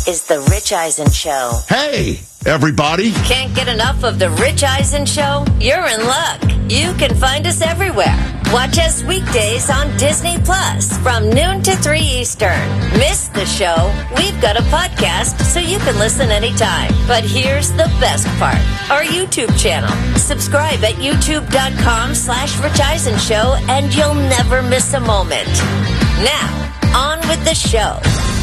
This is The Rich Eisen Show. Hey, everybody. Can't get enough of The Rich Eisen Show? You're in luck. You can find us everywhere. Watch us weekdays on Disney Plus from noon to 3 Eastern. Miss the show? We've got a podcast so you can listen anytime. But here's the best part. Our YouTube channel. Subscribe at youtube.com/Rich Eisen Show and you'll never miss a moment. Now, on with the show.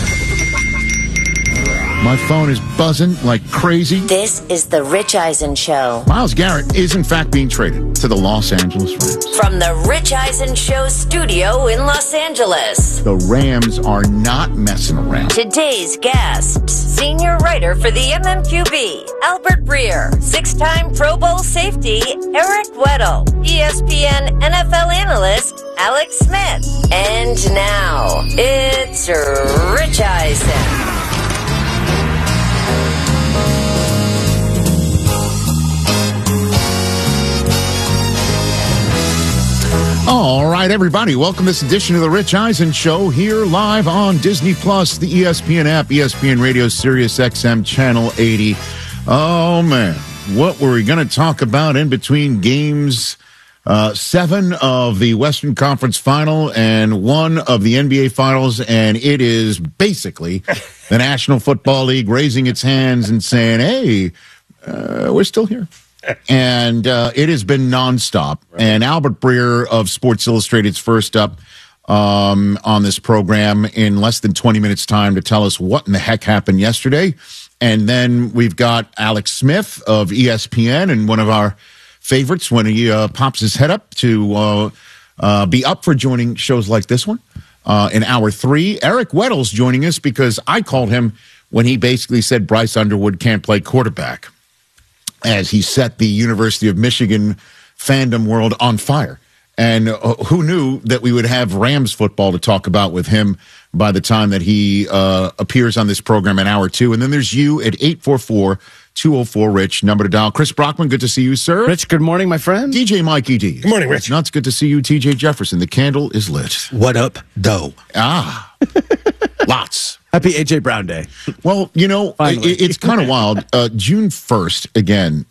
My phone is buzzing like crazy. This is The Rich Eisen Show. Myles Garrett is, in fact, being traded to the Los Angeles Rams. From the Rich Eisen Show studio in Los Angeles. The Rams are not messing around. Today's guests, senior writer for the MMQB, Albert Breer, six-time Pro Bowl safety, Eric Weddle, ESPN NFL analyst, Alex Smith. And now, it's Rich Eisen. All right, everybody, welcome to this edition of The Rich Eisen Show here live on Disney Plus, the ESPN app, ESPN Radio, Sirius XM, Channel 80. Oh, man, what were we going to talk about in between games 7 of the Western Conference Final and 1 of the NBA Finals? And it is basically the National Football League raising its hands and saying, hey, we're still here. And it has been nonstop. Right. And Albert Breer of Sports Illustrated's first up on this program in less than 20 minutes' time to tell us what in the heck happened yesterday. And then we've got Alex Smith of ESPN, and one of our favorites when he pops his head up to be up for joining shows like this one in hour 3. Eric Weddle's joining us because I called him when he basically said Bryce Underwood can't play quarterback, as he set the University of Michigan fandom world on fire. And who knew that we would have Rams football to talk about with him by the time that he appears on this program in hour 2. And then there's you at 844-204-RICH, number to dial. Chris Brockman, good to see you, sir. Rich, good morning, my friend. DJ Mikey D. Good morning, Rich. Nuts, good to see you. TJ Jefferson, the candle is lit. What up, dough? Ah, lots. Happy A.J. Brown Day. Well, you know, it's kind of wild. June 1st, again,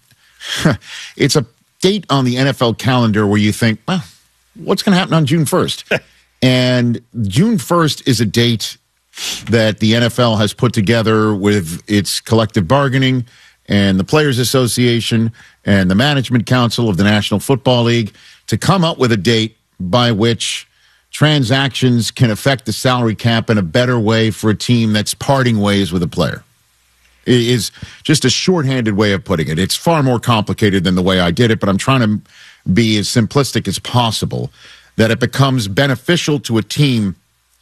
it's a date on the NFL calendar where you think, well, what's going to happen on June 1st? And June 1st is a date that the NFL has put together with its collective bargaining and the Players Association and the Management Council of the National Football League to come up with a date by which transactions can affect the salary cap in a better way for a team that's parting ways with a player. It is just a shorthanded way of putting it. It's far more complicated than the way I did it, but I'm trying to be as simplistic as possible, that it becomes beneficial to a team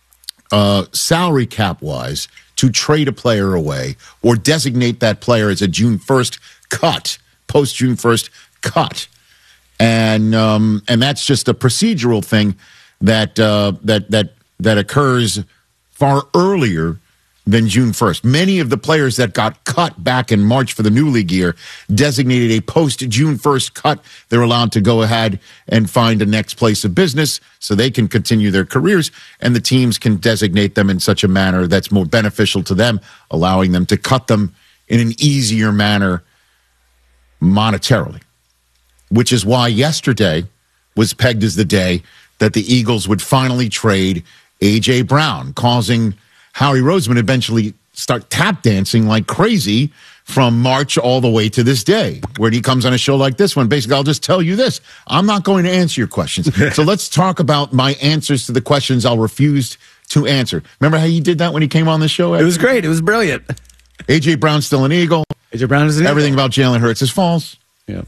salary cap-wise to trade a player away or designate that player as a June 1st cut, post-June 1st cut. And that's just a procedural thing that occurs far earlier than June 1st. Many of the players that got cut back in March for the new league year designated a post-June 1st cut. They're allowed to go ahead and find a next place of business so they can continue their careers, and the teams can designate them in such a manner that's more beneficial to them, allowing them to cut them in an easier manner monetarily, which is why yesterday was pegged as the day that the Eagles would finally trade A.J. Brown, causing Howie Roseman eventually start tap dancing like crazy from March all the way to this day, where he comes on a show like this one. Basically, I'll just tell you this. I'm not going to answer your questions. So let's talk about my answers to the questions I'll refuse to answer. Remember how he did that when he came on the show? It was great. It was brilliant. A.J. Brown's still an Eagle. A.J. Brown is an Eagle. Everything about Jalen Hurts is false. Yeah.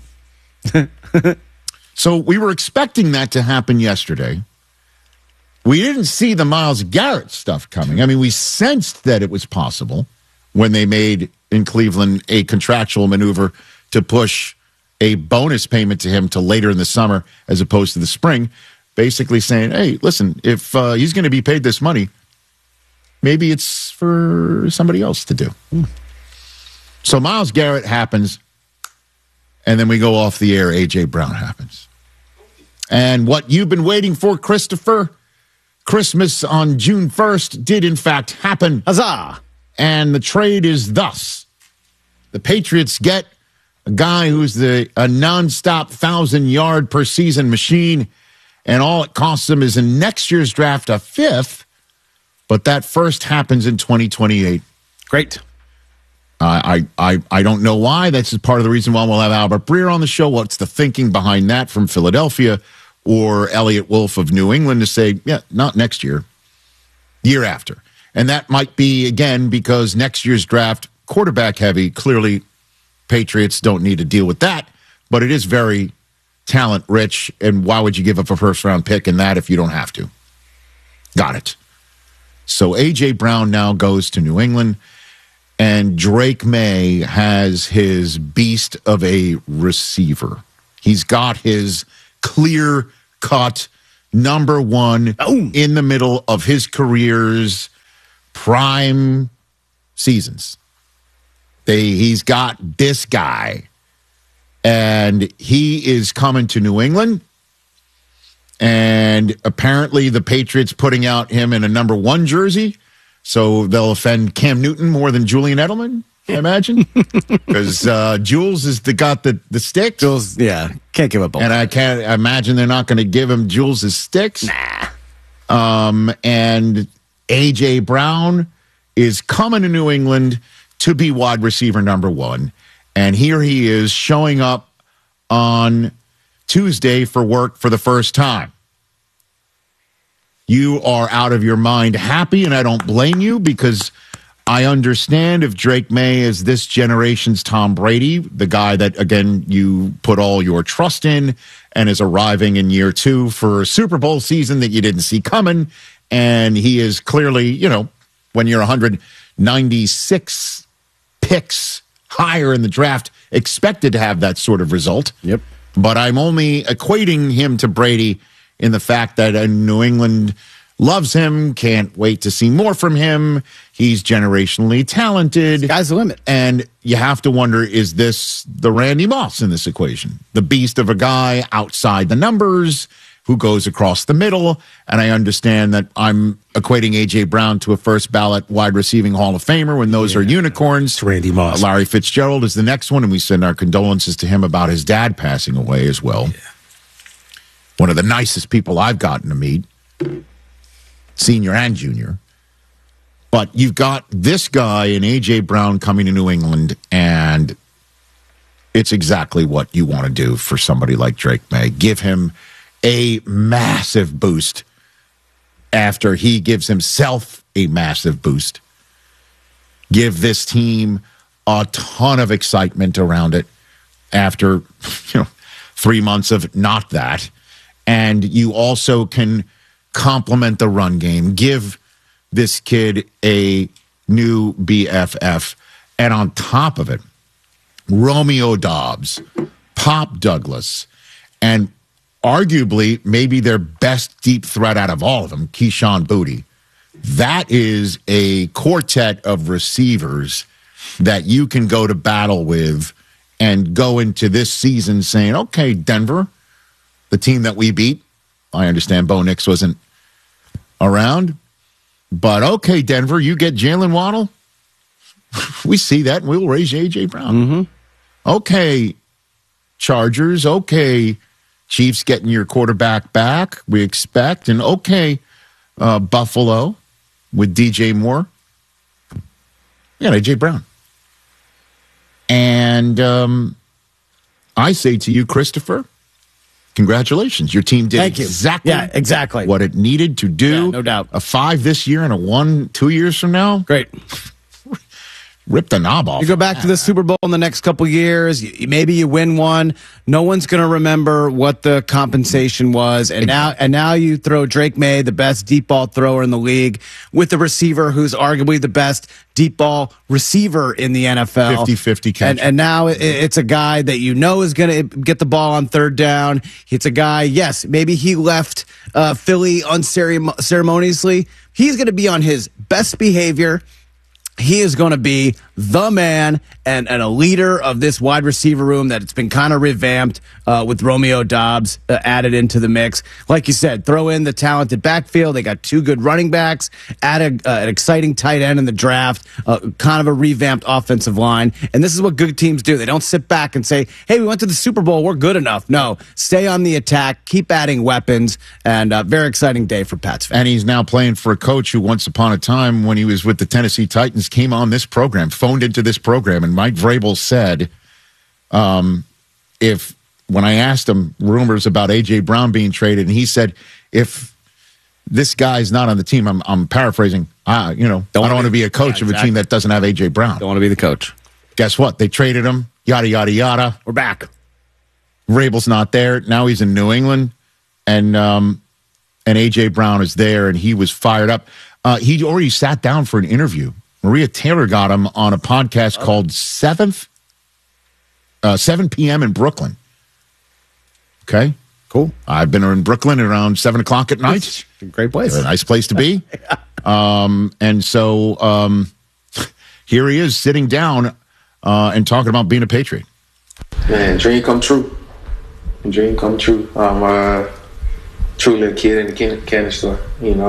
So we were expecting that to happen yesterday. We didn't see the Myles Garrett stuff coming. I mean, we sensed that it was possible when they made in Cleveland a contractual maneuver to push a bonus payment to him to later in the summer as opposed to the spring, basically saying, hey, listen, if he's going to be paid this money, maybe it's for somebody else to do. So Myles Garrett happens, and then we go off the air, A.J. Brown happens. And what you've been waiting for, Christopher, Christmas on June 1st did in fact happen. Huzzah! And the trade is thus. The Patriots get a guy who's a nonstop 1,000-yard per season machine, and all it costs them is in next year's draft a fifth, but that first happens in 2028. Great. I don't know why. That's part of the reason why we'll have Albert Breer on the show. What's the thinking behind that from Philadelphia or Elliot Wolf of New England to say, yeah, not next year, year after. And that might be, again, because next year's draft, quarterback heavy. Clearly, Patriots don't need to deal with that, but it is very talent rich. And why would you give up a first round pick in that if you don't have to? Got it. So A.J. Brown now goes to New England, and Drake May has his beast of a receiver. He's got his clear-cut number one in the middle of his career's prime seasons. He's got this guy, and he is coming to New England. And apparently the Patriots putting out him in a number one jersey, so they'll offend Cam Newton more than Julian Edelman, I imagine, because Jules is got the sticks. Jules, yeah, can't give up all. And I can't imagine they're not going to give him Jules' sticks. Nah. And A.J. Brown is coming to New England to be wide receiver number one. And here he is showing up on Tuesday for work for the first time. You are out of your mind happy, and I don't blame you, because I understand if Drake May is this generation's Tom Brady, the guy that, again, you put all your trust in and is arriving in year two for a Super Bowl season that you didn't see coming. And he is clearly, when you're 196 picks higher in the draft, expected to have that sort of result. Yep. But I'm only equating him to Brady in the fact that New England loves him, can't wait to see more from him. He's generationally talented. Sky's the limit. And you have to wonder, is this the Randy Moss in this equation? The beast of a guy outside the numbers who goes across the middle. And I understand that I'm equating A.J. Brown to a first ballot wide receiving Hall of Famer when those are unicorns. It's Randy Moss. Larry Fitzgerald is the next one, and we send our condolences to him about his dad passing away as well. Yeah. One of the nicest people I've gotten to meet, senior and junior. But you've got this guy in A.J. Brown coming to New England, and it's exactly what you want to do for somebody like Drake May. Give him a massive boost after he gives himself a massive boost. Give this team a ton of excitement around it after 3 months of not that. And you also can complement the run game. Give this kid a new BFF. And on top of it, Romeo Doubs, Pop Douglas, and arguably maybe their best deep threat out of all of them, Keyshawn Boutte. That is a quartet of receivers that you can go to battle with and go into this season saying, okay, Denver, the team that we beat. I understand Bo Nix wasn't around. But okay, Denver, you get Jalen Waddle. We see that, and we'll raise A.J. Brown. Mm-hmm. Okay, Chargers. Okay, Chiefs getting your quarterback back, we expect. And okay, Buffalo with DJ Moore. Yeah, A.J. Brown. And I say to you, Christopher, congratulations. Your team did exactly what it needed to do. Yeah, no doubt. A 5 this year and a 1 2 years from now. Great. Rip the knob off. You go back to the Super Bowl in the next couple years. Maybe you win one. No one's going to remember what the compensation was. And now you throw Drake May, the best deep ball thrower in the league, with the receiver who's arguably the best deep ball receiver in the NFL. 50-50 catch. And now it's a guy that you know is going to get the ball on third down. It's a guy, yes, maybe he left Philly unceremoniously. He's going to be on his best behavior. he is going to be the man and a leader of this wide receiver room that it's been kind of revamped with Romeo Doubs added into the mix. Like you said, throw in the talented backfield. They got 2 good running backs, add an exciting tight end in the draft, kind of a revamped offensive line. And this is what good teams do. They don't sit back and say, hey, we went to the Super Bowl, we're good enough. No, stay on the attack, keep adding weapons, and very exciting day for Pats fans. And he's now playing for a coach who once upon a time, when he was with the Tennessee Titans, came on this program, phoned into this program, and Mike Vrabel said, when I asked him rumors about A.J. Brown being traded, and he said, if this guy's not on the team, I'm paraphrasing, I don't want to be a coach of a team that doesn't have A.J. Brown. Don't want to be the coach. Guess what? They traded him, yada, yada, yada. We're back. Vrabel's not there. Now he's in New England, and A.J. Brown is there, and he was fired up. He already sat down for an interview. Maria Taylor got him on a podcast called 7 p.m. in Brooklyn. Okay? Cool. I've been in Brooklyn around 7 o'clock at night. Great place. A nice place to be. And so here he is sitting down and talking about being a Patriot. Man, dream come true. Dream come true. I'm truly a kid in the candy store.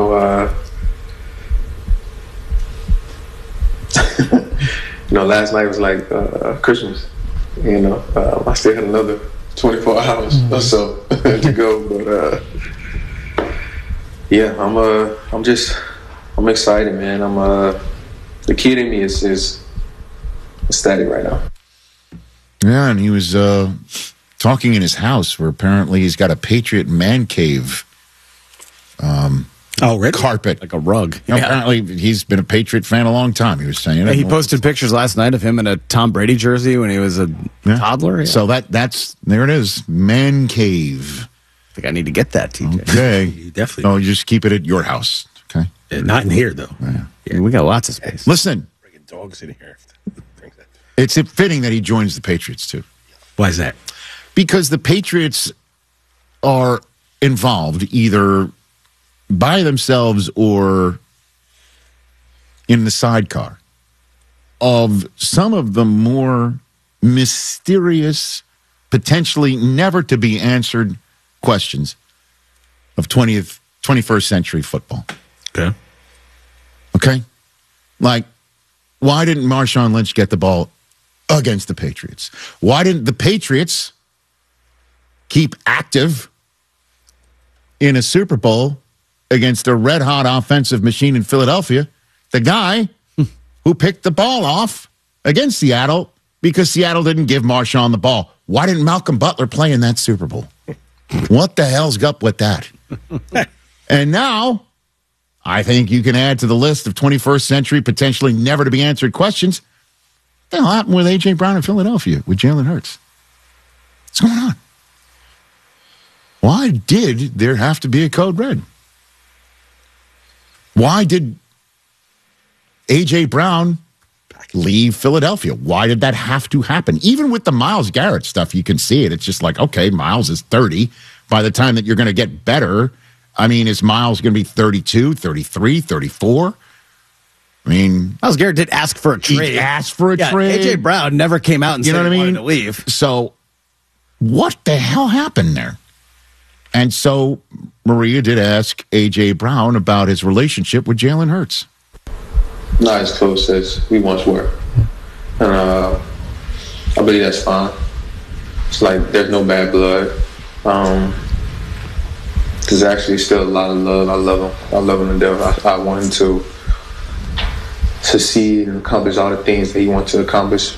Last night was like Christmas. I still had another 24 hours or so to go, but I'm excited, man. The kid in me is ecstatic right now. Yeah, and he was talking in his house where apparently he's got a Patriot man cave. Really? Carpet. Like a rug. Apparently, he's been a Patriot fan a long time, he was saying. Yeah, he posted pictures last night of him in a Tom Brady jersey when he was a toddler. Yeah. So that's there it is. Man cave. I think I need to get that, TJ. Okay. You definitely. No, you just keep it at your house. Okay. Not in here, though. Yeah, we got lots of space. Listen. Bringing dogs in here. It's fitting that he joins the Patriots, too. Why is that? Because the Patriots are involved either by themselves or in the sidecar of some of the more mysterious, potentially never to be answered questions of 21st century football. Okay. Okay? Like, why didn't Marshawn Lynch get the ball against the Patriots? Why didn't the Patriots keep active in a Super Bowl against a red-hot offensive machine in Philadelphia, the guy who picked the ball off against Seattle because Seattle didn't give Marshawn the ball? Why didn't Malcolm Butler play in that Super Bowl? What the hell's up with that? And now, I think you can add to the list of 21st century, potentially never to be answered questions. What the hell happened with A.J. Brown in Philadelphia with Jalen Hurts? What's going on? Why did there have to be a code red? Why did A.J. Brown leave Philadelphia? Why did that have to happen? Even with the Myles Garrett stuff, you can see it. It's just like, okay, Myles is 30. By the time that you're going to get better, I mean, is Myles going to be 32, 33, 34? I mean, Myles Garrett did ask for a trade. He asked for a trade. A.J. Brown never came out and said he wanted to leave. So what the hell happened there? And so Maria did ask A.J. Brown about his relationship with Jalen Hurts. Not as close as we once were. And I believe that's fine. It's like there's no bad blood. There's actually still a lot of love. I love him. I love him to death. I want him to succeed and accomplish all the things that he wants to accomplish.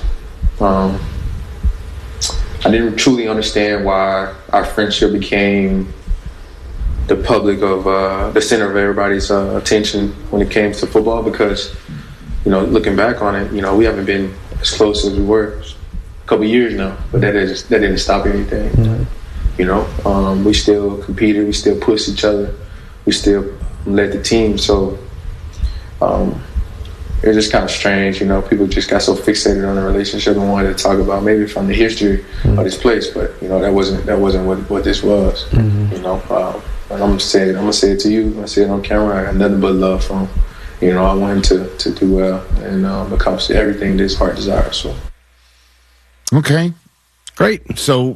I didn't truly understand why our friendship became the public of the center of everybody's attention when it came to football, because, looking back on it, we haven't been as close as we were a couple years now, but that didn't stop anything. Mm-hmm. We still competed, we still pushed each other, we still led the team. So it was just kind of strange, people just got so fixated on the relationship and wanted to talk about maybe from the history of this place, but that wasn't what this was. Mm-hmm. And I'm gonna say it to you, I say it on camera, I got nothing but love for him. I want him to do well and accomplish everything that his heart desires. So. Okay. Great. So,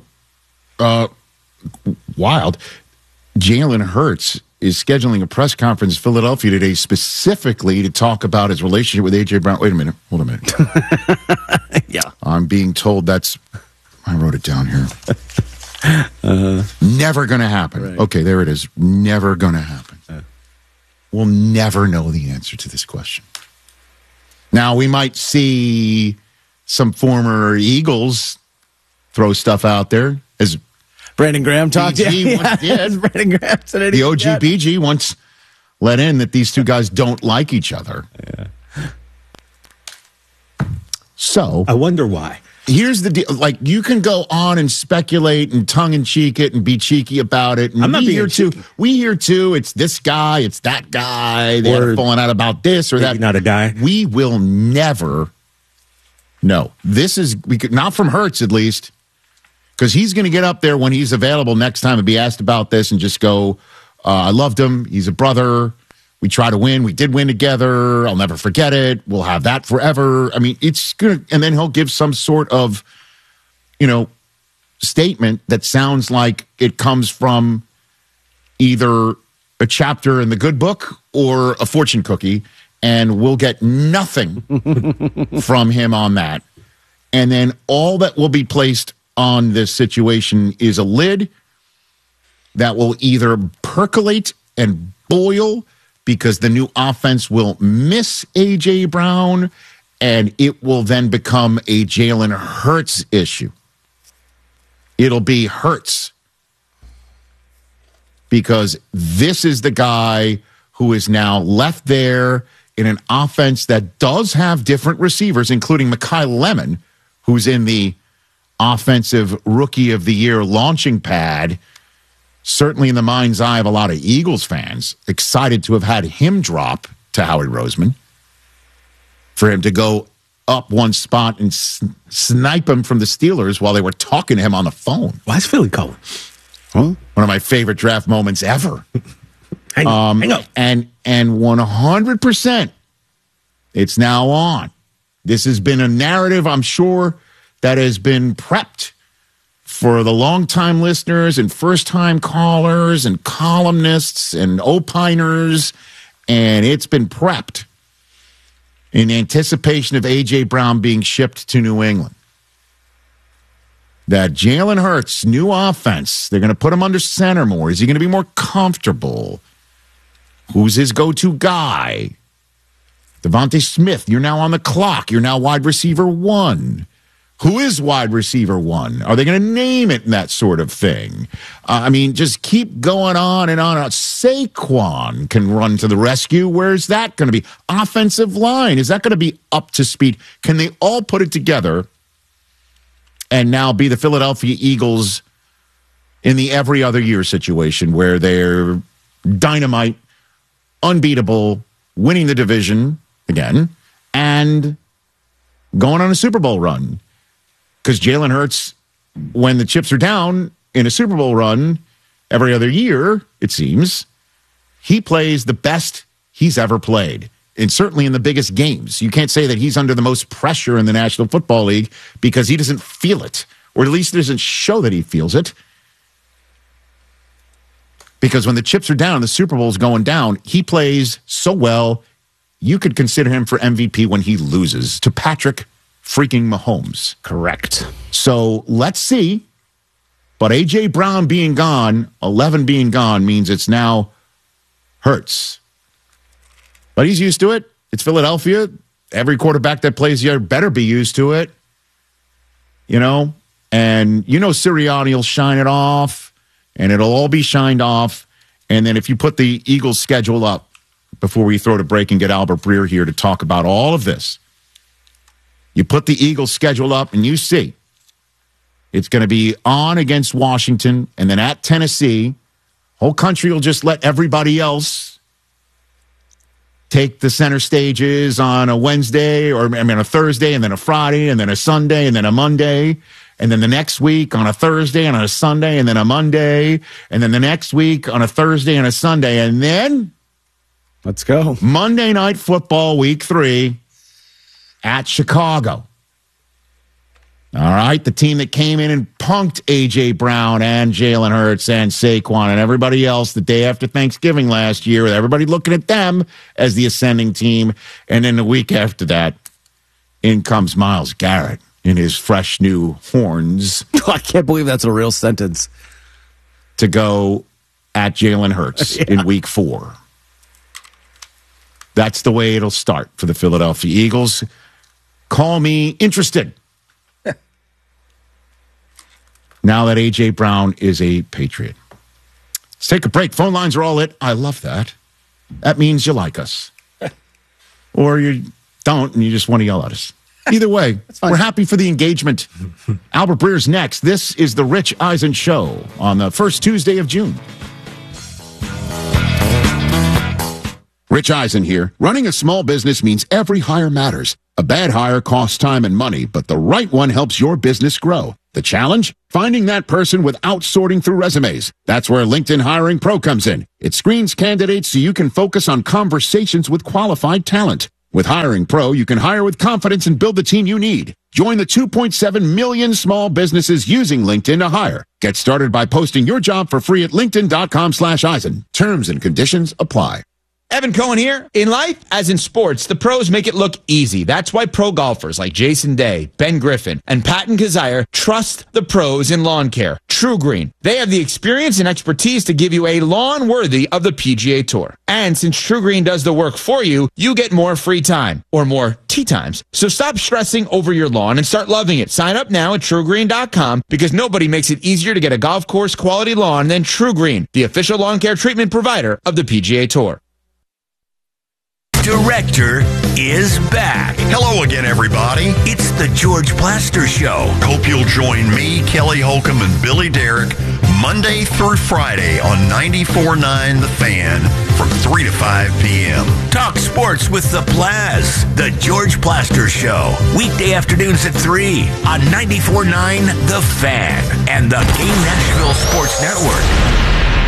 wild. Jalen Hurts is scheduling a press conference in Philadelphia today specifically to talk about his relationship with A.J. Brown. Wait a minute. Hold a minute. Yeah. I'm being told I wrote it down here. Never going to happen. Right. Okay, there it is. Never going to happen. We'll never know the answer to this question. Now, we might see some former Eagles throw stuff out there, as Brandon Graham talked. As Brandon Graham said the OG BG once let in that these two guys don't like each other. Yeah. So I wonder why. Here's the deal. Like, you can go on and speculate and tongue-in-cheek it and be cheeky about it. And I'm not being cheeky. We hear, too, it's this guy, it's that guy. They're falling out about this or that. Not a guy. We will never know. This is, not from Hurts, at least, because he's going to get up there when he's available next time and be asked about this and just go, I loved him. He's a brother. We try to win. We did win together. I'll never forget it. We'll have that forever. I mean, it's going to, and then he'll give some sort of, statement that sounds like it comes from either a chapter in the good book or a fortune cookie, and we'll get nothing from him on that. And then all that will be placed on this situation is a lid that will either percolate and boil because the new offense will miss A.J. Brown, and it will then become a Jalen Hurts issue. It'll be Hurts. Because this is the guy who is now left there in an offense that does have different receivers, including Mekhi Lemon, who's in the offensive rookie of the year launching pad. Certainly in the mind's eye of a lot of Eagles fans, excited to have had him drop to Howie Roseman, for him to go up one spot and snipe him from the Steelers while they were talking to him on the phone. Why is Philly calling? Huh? One of my favorite draft moments ever. Hang on. And 100%, it's now on. This has been a narrative, I'm sure, that has been prepped for the longtime listeners and first-time callers and columnists and opiners, and it's been prepped in anticipation of A.J. Brown being shipped to New England. That Jalen Hurts' new offense, they're going to put him under center more. Is he going to be more comfortable? Who's his go-to guy? Devontae Smith, you're now on the clock. You're now wide receiver 1. Who is wide receiver 1? Are they going to name it and that sort of thing? Just keep going on and on. Saquon can run to the rescue. Where's that going to be? Offensive line, is that going to be up to speed? Can they all put it together and now be the Philadelphia Eagles in the every other year situation where they're dynamite, unbeatable, winning the division again, and going on a Super Bowl run? Because Jalen Hurts, when the chips are down in a Super Bowl run every other year, it seems, he plays the best he's ever played. And certainly in the biggest games. You can't say that he's under the most pressure in the National Football League because he doesn't feel it, or at least doesn't show that he feels it. Because when the chips are down, the Super Bowl's going down, he plays so well, you could consider him for MVP when he loses to Patrick freaking Mahomes. Correct. So let's see. But A.J. Brown being gone, 11 being gone, means it's now Hurts. But he's used to it. It's Philadelphia. Every quarterback that plays here better be used to it. And Sirianni will shine it off, and it'll all be shined off. And then if you put the Eagles schedule up before we throw to break and get Albert Breer here to talk about all of this, you put the Eagles schedule up and you see it's going to be on against Washington and then at Tennessee. Whole country will just let everybody else take the center stages on a Wednesday or a Thursday and then a Friday and then a Sunday and then a Monday. And then the next week on a Thursday and on a Sunday and then a Monday. And then the next week on a Thursday and a Sunday. And then Let's go. Monday Night Football, Week 3 at Chicago. All right, the team that came in and punked A.J. Brown and Jalen Hurts and Saquon and everybody else the day after Thanksgiving last year, with everybody looking at them as the ascending team. And then the week after that, in comes Myles Garrett in his fresh new horns. I can't believe that's a real sentence. To go at Jalen Hurts in Week 4. That's the way it'll start for the Philadelphia Eagles. Call me interested. Now that A.J. Brown is a Patriot. Let's take a break. Phone lines are all lit. I love that. That means you like us. Or you don't and you just want to yell at us. Either way, we're happy for the engagement. Albert Breer's next. This is the Rich Eisen Show on the first Tuesday of June. Rich Eisen here. Running a small business means every hire matters. A bad hire costs time and money, but the right one helps your business grow. The challenge? Finding that person without sorting through resumes. That's where LinkedIn Hiring Pro comes in. It screens candidates so you can focus on conversations with qualified talent. With Hiring Pro, you can hire with confidence and build the team you need. Join the 2.7 million small businesses using LinkedIn to hire. Get started by posting your job for free at linkedin.com/Eisen. Terms and conditions apply. Evan Cohen here. In life, as in sports, the pros make it look easy. That's why pro golfers like Jason Day, Ben Griffin, and Patton Kazire trust the pros in lawn care. True Green. They have the experience and expertise to give you a lawn worthy of the PGA Tour. And since True Green does the work for you, you get more free time, or more tee times. So stop stressing over your lawn and start loving it. Sign up now at TrueGreen.com because nobody makes it easier to get a golf course quality lawn than True Green, the official lawn care treatment provider of the PGA Tour. Director is back. Hello again, everybody. It's the George Plaster Show. Hope you'll join me, Kelly Holcomb, and Billy Derrick Monday through Friday on 94.9 The Fan from 3 to 5 p.m. Talk sports with the Plaz. The George Plaster Show. Weekday afternoons at 3 on 94.9 The Fan and the Game Nashville Sports Network.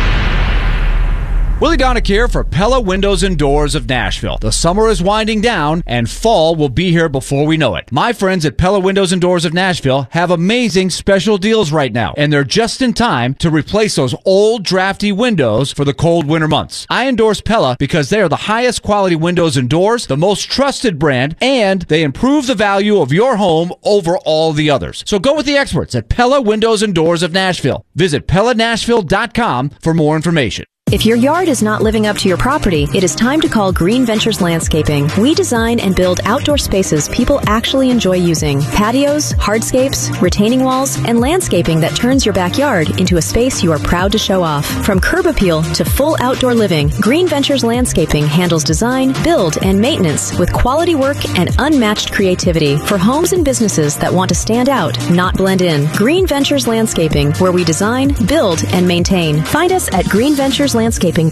Willie Donick here for Pella Windows and Doors of Nashville. The summer is winding down, and fall will be here before we know it. My friends at Pella Windows and Doors of Nashville have amazing special deals right now, and they're just in time to replace those old, drafty windows for the cold winter months. I endorse Pella because they are the highest quality windows and doors, the most trusted brand, and they improve the value of your home over all the others. So go with the experts at Pella Windows and Doors of Nashville. Visit PellaNashville.com for more information. If your yard is not living up to your property, it is time to call Green Ventures Landscaping. We design and build outdoor spaces people actually enjoy using. Patios, hardscapes, retaining walls, and landscaping that turns your backyard into a space you are proud to show off. From curb appeal to full outdoor living, Green Ventures Landscaping handles design, build, and maintenance with quality work and unmatched creativity for homes and businesses that want to stand out, not blend in. Green Ventures Landscaping, where we design, build, and maintain. Find us at greenventureslandscaping.com.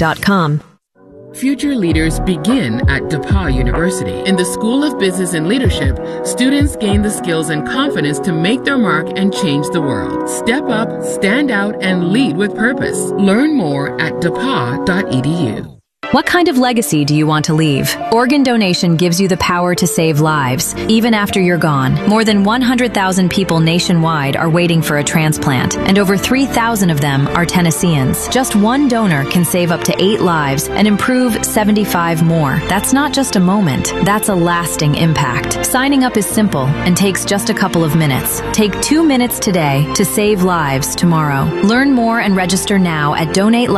Future leaders begin at DePauw University. In the School of Business and Leadership, students gain the skills and confidence to make their mark and change the world. Step up, stand out, and lead with purpose. Learn more at depaw.edu. What kind of legacy do you want to leave? Organ donation gives you the power to save lives, even after you're gone. More than 100,000 people nationwide are waiting for a transplant, and over 3,000 of them are Tennesseans. Just one donor can save up to 8 lives and improve 75 more. That's not just a moment, that's a lasting impact. Signing up is simple and takes just a couple of minutes. Take 2 minutes today to save lives tomorrow. Learn more and register now at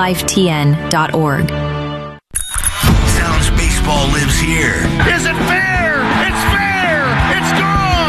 donatelifetn.org. Baseball lives here. Is it fair?